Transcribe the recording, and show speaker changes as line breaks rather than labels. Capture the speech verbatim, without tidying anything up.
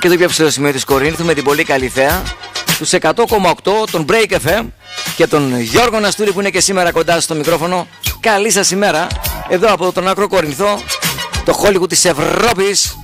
και το πιο ψηλό σημείο της Κορίνθου με την πολύ καλή θέα, τους εκατό κόμμα οκτώ, τον Break εφ εμ και τον Γιώργο Ναστούρη που είναι και σήμερα κοντά στο μικρόφωνο. Καλή σας ημέρα εδώ από τον Άκρο Κορινθό, το Hollywood της Ευρώπης.